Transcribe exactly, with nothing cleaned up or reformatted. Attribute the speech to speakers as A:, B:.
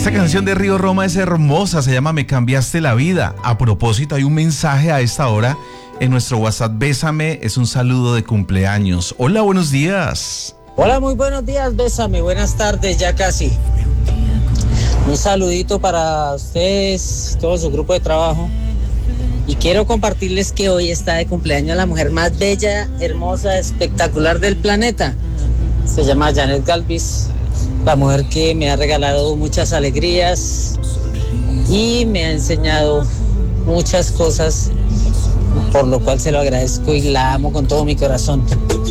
A: Esta canción de Río Roma es hermosa, se llama Me cambiaste la vida. A propósito, hay un mensaje a esta hora en nuestro WhatsApp. Bésame, es un saludo de cumpleaños. Hola, buenos días.
B: Hola, muy buenos días, Bésame, buenas tardes, ya casi. Un saludito para ustedes, todo su grupo de trabajo. Y quiero compartirles que hoy está de cumpleaños la mujer más bella, hermosa, espectacular del planeta. Se llama Janet Galvis, la mujer que me ha regalado muchas alegrías y me ha enseñado muchas cosas, por lo cual se lo agradezco y la amo con todo mi corazón.